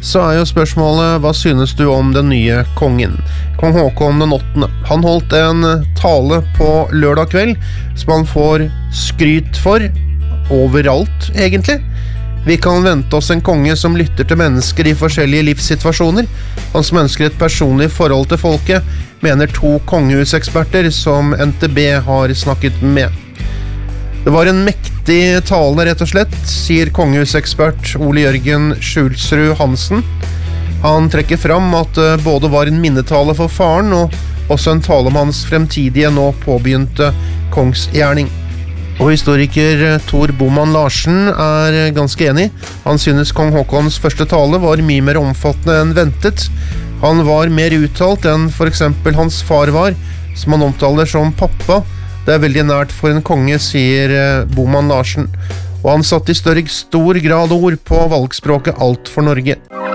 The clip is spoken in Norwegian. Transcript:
Så jo spørsmålet, hva synes du om den nye kongen? Kong Håkon den 8. Han holdt en tale på lørdag kveld, som han får skryt for overalt, egentlig. Vi kan vente oss en konge som lytter til mennesker i forskjellige livssituasjoner, han som ønsker et personlig forhold til folket, mener 2 kongehuseksperter som NTB har snakket med. Det var en mektig tale, rett og slett, sier kongehusekspert Ole Jørgen Skjulsrud Hansen. Han trekker fram at det både var en minnetale for faren, og også en tale om hans fremtidige, nå påbegynte kongsgjerning. Og historiker Tor Boman Larsen ganske enig. Han synes kong Håkons første tale var mye mer omfattende enn ventet. Han var mer uttalt enn for eksempel hans far var, som han omtaler som pappa. Det veldig nært for en konge, sier Boman Larsen. Og han satt i stor grad ord på valgspråket Alt for Norge.